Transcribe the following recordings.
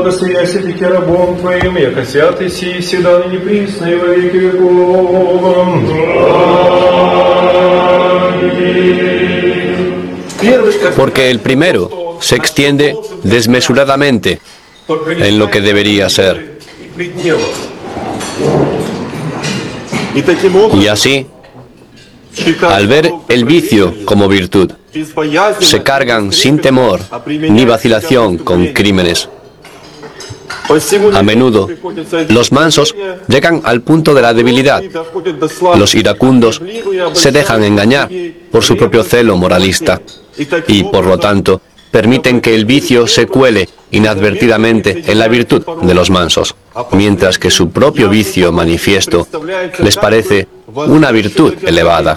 благословяй святых рабом Твоим, яко свят и сии, всегда ныне присно и во веки веков. Porque el primero se extiende desmesuradamente en lo que debería ser. Y así, al ver el vicio como virtud, se cargan sin temor ni vacilación con crímenes. A menudo, los mansos llegan al punto de la debilidad. Los iracundos se dejan engañar por su propio celo moralista y, por lo tanto, permiten que el vicio se cuele inadvertidamente en la virtud de los mansos, mientras que su propio vicio manifiesto les parece una virtud elevada.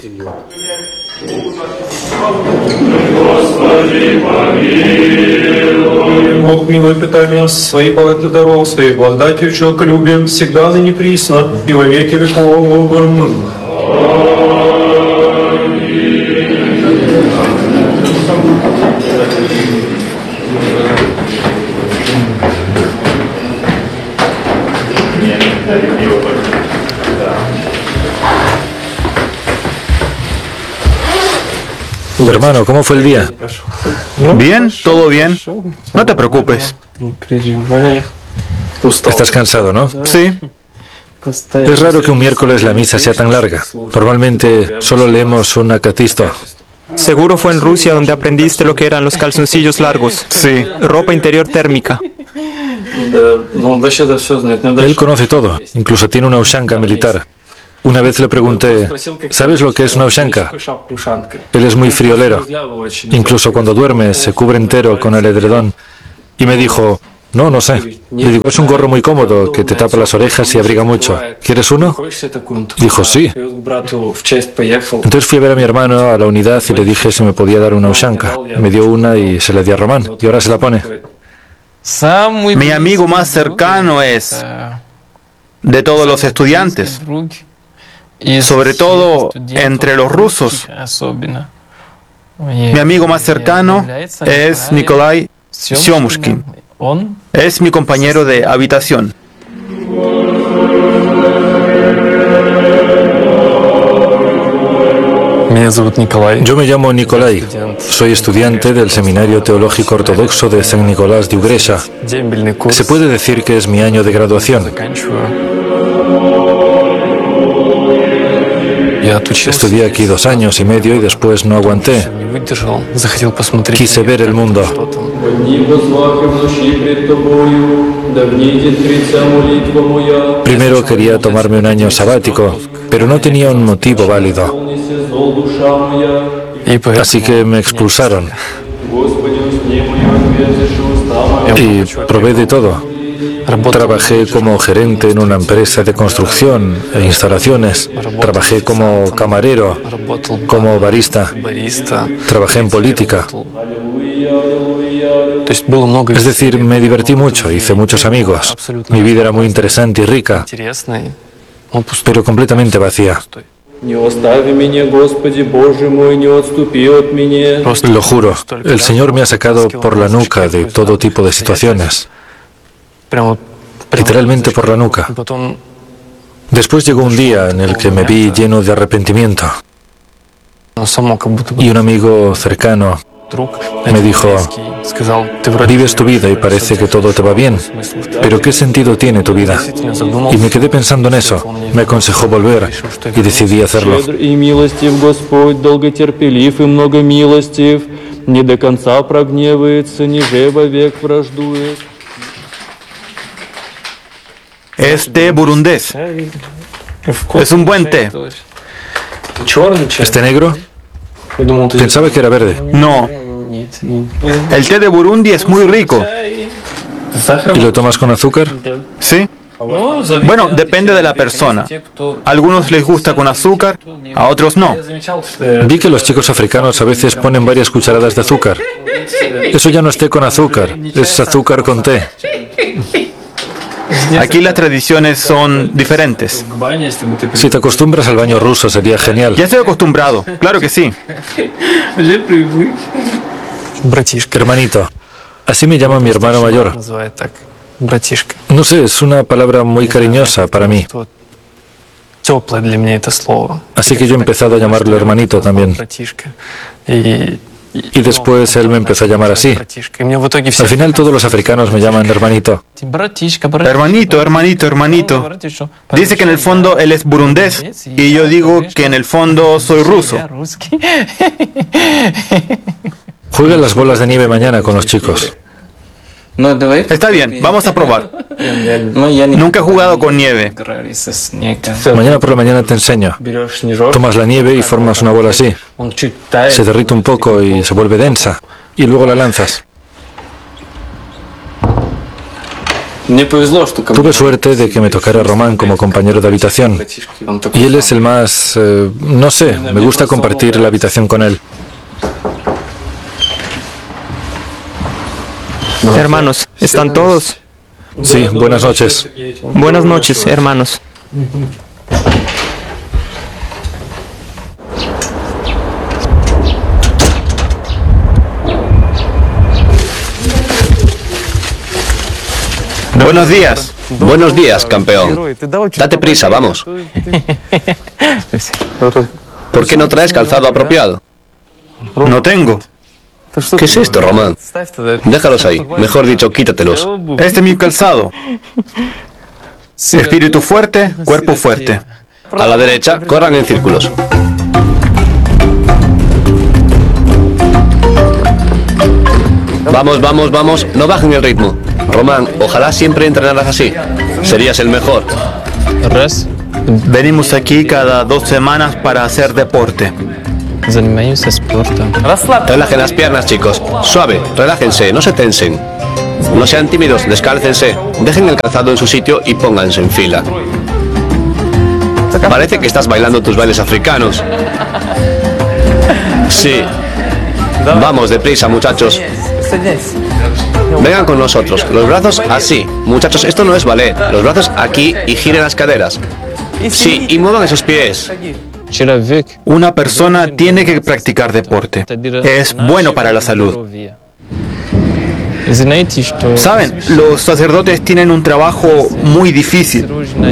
Бог милый, питание своей палаты даров, своей благодатью человеколюбием, всегда ныне присно и во веки веков. Hermano, ¿cómo fue el día? Bien, todo bien. No te preocupes. Estás cansado, ¿no? Sí. Es raro que un miércoles la misa sea tan larga. Normalmente solo leemos un acatisto. Seguro fue en Rusia donde aprendiste lo que eran los calzoncillos largos. Sí. Ropa interior térmica. Él conoce todo, incluso tiene una ushanka militar. Una vez le pregunté, ¿sabes lo que es una ushanka? Él es muy friolero. Incluso cuando duerme se cubre entero con el edredón. Y me dijo, no, no sé. Le digo, es un gorro muy cómodo que te tapa las orejas y abriga mucho. ¿Quieres uno? Dijo, sí. Entonces fui a ver a mi hermano a la unidad y le dije si me podía dar una ushanka. Me dio una y se la di a Román. Y ahora se la pone. Mi amigo más cercano es de todos los estudiantes, sobre todo entre los rusos. Mi amigo más cercano es Nikolai Syomushkin. Es mi compañero de habitación. Yo me llamo Nikolai. Soy estudiante del Seminario Teológico Ortodoxo de San Nicolás de Ugresha. Se puede decir que es mi año de graduación. Estudié aquí 2 años y medio y después no aguanté. Quise ver el mundo. Primero quería tomarme un año sabático, pero no tenía un motivo válido. Así que me expulsaron. Y probé de todo. Trabajé como gerente en una empresa de construcción e instalaciones. Trabajé como camarero, como barista. Trabajé en política. Es decir, me divertí mucho, hice muchos amigos. Mi vida era muy interesante y rica, pero completamente vacía. Lo juro, el Señor me ha sacado por la nuca de todo tipo de situaciones. Literalmente por la nuca. Después llegó un día en el que me vi lleno de arrepentimiento. Y un amigo cercano me dijo, vives tu vida y parece que todo te va bien, pero ¿qué sentido tiene tu vida? Y me quedé pensando en eso. Me aconsejó volver y decidí hacerlo. Es té burundés. Es un buen té. ¿Este negro? Pensaba que era verde. No. El té de Burundi es muy rico. ¿Y lo tomas con azúcar? ¿Sí? Bueno, depende de la persona. A algunos les gusta con azúcar, a otros no. Vi que los chicos africanos a veces ponen varias cucharadas de azúcar. Eso ya no es té con azúcar, es azúcar con té. Aquí las tradiciones son diferentes. Si te acostumbras al baño ruso sería genial. Ya estoy acostumbrado, claro que sí. Hermanito, así me llama mi hermano mayor. братишка. No sé, es una palabra muy cariñosa para mí. Теплое для меня это слово. Así que yo he empezado a llamarlo hermanito también. Братишка. Y después él me empezó a llamar así. Братишка. И мне в итоге все... Al final todos los africanos me llaman hermanito. Братишка, Hermanito, hermanito, hermanito. Dice que en el fondo él es burundés y yo digo que en el fondo soy ruso. Я русский. Juega las bolas de nieve mañana con los chicos. Está bien, vamos a probar. Nunca he jugado con nieve. Mañana por la mañana te enseño. Tomas la nieve y formas una bola así. Se derrite un poco y se vuelve densa. Y luego la lanzas. Tuve suerte de que me tocara Román como compañero de habitación. Y él es el más... no sé, me gusta compartir la habitación con él. Hermanos, ¿están todos? Sí, buenas noches. Buenas noches, hermanos. Buenos días. Buenos días, campeón. Date prisa, vamos. ¿Por qué no traes calzado apropiado? No tengo. ¿Qué es esto, Román? Déjalos ahí. Mejor dicho, quítatelos. Este es mi calzado. Espíritu fuerte, cuerpo fuerte. A la derecha, corran en círculos. Vamos, vamos, vamos. No bajen el ritmo. Román, ojalá siempre entrenaras así. Serías el mejor. Venimos aquí cada 2 semanas para hacer deporte. Relajen las piernas, chicos. Suave, relájense, no se tensen. No sean tímidos, descálcense. Dejen el calzado en su sitio y pónganse en fila. Parece que estás bailando tus bailes africanos. Sí. Vamos, deprisa, muchachos. Vengan con nosotros. Los brazos así. Muchachos, esto no es ballet. Los brazos aquí y giren las caderas. Sí, y muevan esos pies. Una persona tiene que practicar deporte. Es bueno para la salud. Saben, los sacerdotes tienen un trabajo muy difícil.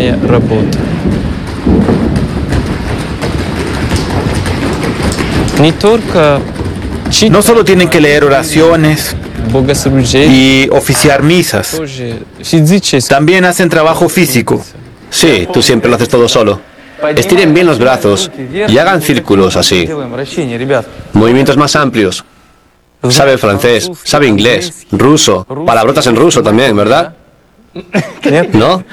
No solo tienen que leer oraciones y oficiar misas, también hacen trabajo físico. Sí, tú siempre lo haces todo solo. Estiren bien los brazos y hagan círculos así. Movimientos más amplios. Sabe francés, sabe inglés, ruso, palabrotas en ruso también, ¿verdad? ¿No?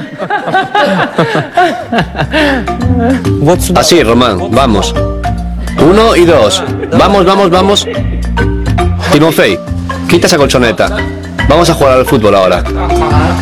Así, Román, vamos. 1 y 2. Vamos, vamos, vamos. Timofey, quita esa colchoneta. Vamos a jugar al fútbol ahora.